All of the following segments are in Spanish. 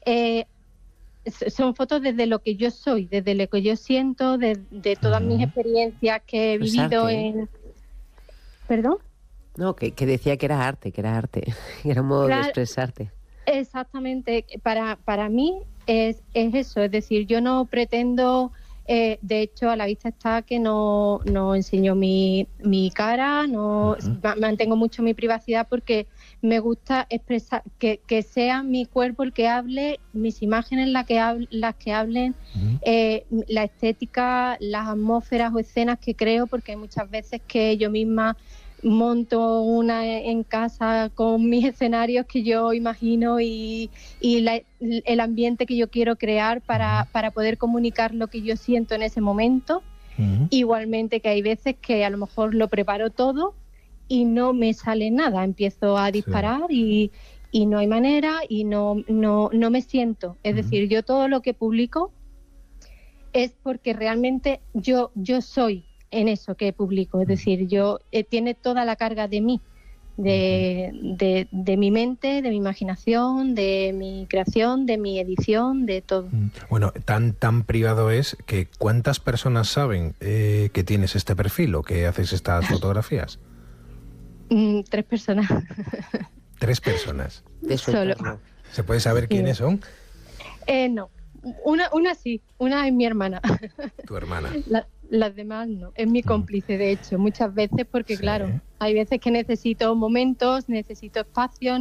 Eh, Son fotos desde lo que yo soy, desde lo que yo siento, de todas mis experiencias que he Es vivido arte, ¿eh? en... ¿Perdón? No, que decía que era arte, que era un modo de Claro, expresarte. exactamente. Para mí es eso, es decir, yo no pretendo, de hecho, a la vista está que no enseño mi cara, no mantengo mucho mi privacidad porque me gusta expresar, que sea mi cuerpo el que hable, mis imágenes las que hablen, la estética, las atmósferas o escenas que creo, porque hay muchas veces que yo misma monto una en casa con mis escenarios que yo imagino y el ambiente que yo quiero crear para poder comunicar lo que yo siento en ese momento. Igualmente que hay veces que a lo mejor lo preparo todo y no me sale nada, empiezo a disparar y no hay manera y no me siento. Es decir, yo todo lo que publico es porque realmente yo soy en eso que publico, es decir, yo tiene toda la carga de mí, de mi mente, de mi imaginación, de mi creación, de mi edición, de todo. Bueno, tan privado es que ¿cuántas personas saben que tienes este perfil o que haces estas fotografías? 3 personas. 3 personas. De su Solo. entorno. ¿Se puede saber quiénes son? No, una sí, una es mi hermana. Tu hermana. Las demás no, es mi cómplice de hecho, muchas veces porque Sí. claro, hay veces que necesito momentos, necesito espacios,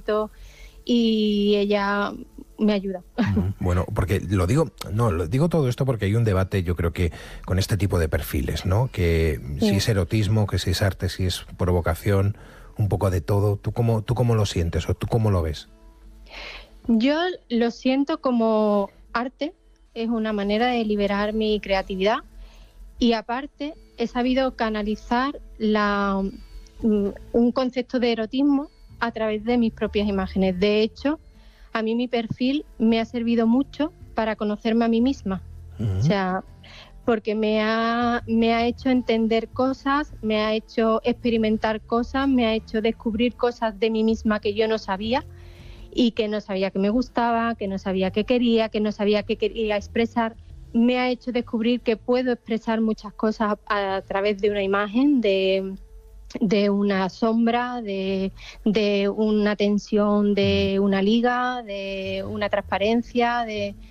y ella me ayuda. Bueno, porque lo digo todo esto porque hay un debate, yo creo que con este tipo de perfiles, ¿no? Que Sí. si es erotismo, que si es arte, si es provocación, un poco de todo. ¿Tú cómo lo sientes o tú cómo lo ves? Yo lo siento como arte, es una manera de liberar mi creatividad y aparte he sabido canalizar un concepto de erotismo a través de mis propias imágenes. De hecho, a mí mi perfil me ha servido mucho para conocerme a mí misma. O sea, porque me ha hecho entender cosas, me ha hecho experimentar cosas, me ha hecho descubrir cosas de mí misma que yo no sabía y que no sabía que me gustaba, que no sabía que quería, que no sabía que quería expresar. Me ha hecho descubrir que puedo expresar muchas cosas a través de una imagen, de una sombra, de una tensión, de una liga, de una transparencia,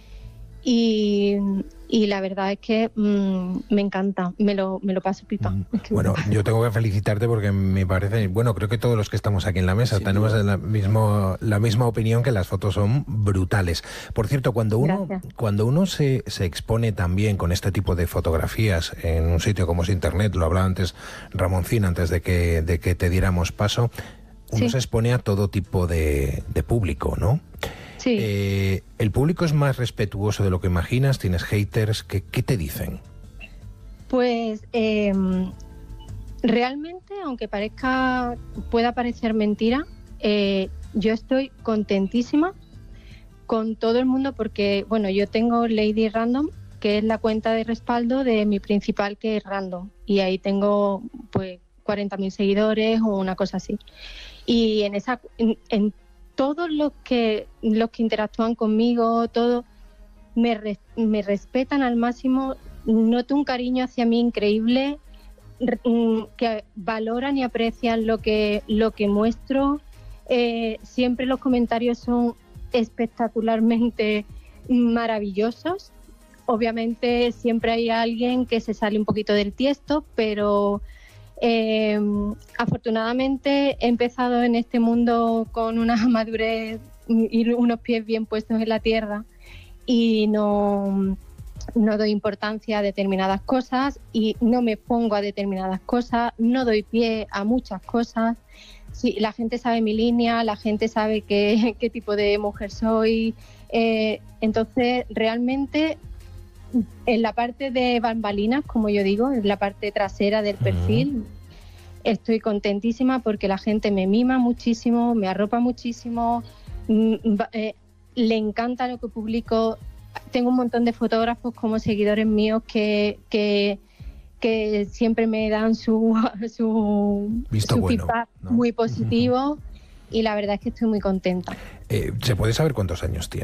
y la verdad es que me encanta, me lo paso pipa. Bueno, yo tengo que felicitarte porque me parece, bueno, creo que todos los que estamos aquí en la mesa tenemos la misma opinión, que las fotos son brutales. Por cierto, cuando uno se expone también con este tipo de fotografías en un sitio como es Internet, lo hablaba antes Ramoncín, antes de que te diéramos paso, uno se expone a todo tipo de público, ¿no? Sí. ¿El público es más respetuoso de lo que imaginas? ¿Tienes haters? ¿Qué te dicen? Pues realmente, aunque pueda parecer mentira, yo estoy contentísima con todo el mundo porque, bueno, yo tengo Lady Random, que es la cuenta de respaldo de mi principal, que es Random, y ahí tengo pues 40.000 seguidores o una cosa así. Y en todos los que interactúan conmigo, todos me respetan al máximo, noto un cariño hacia mí increíble, que valoran y aprecian lo que muestro. Siempre los comentarios son espectacularmente maravillosos. Obviamente siempre hay alguien que se sale un poquito del tiesto, pero afortunadamente he empezado en este mundo con una madurez y unos pies bien puestos en la tierra y no doy importancia a determinadas cosas y no me pongo a determinadas cosas, no doy pie a muchas cosas. Sí, la gente sabe mi línea, la gente sabe qué tipo de mujer soy, entonces realmente en la parte de bambalinas, como yo digo, en la parte trasera del perfil, estoy contentísima porque la gente me mima muchísimo, me arropa muchísimo, le encanta lo que publico. Tengo un montón de fotógrafos como seguidores míos que siempre me dan su feedback, ¿no? Muy positivo, y la verdad es que estoy muy contenta. ¿Se puede saber cuántos años tienes?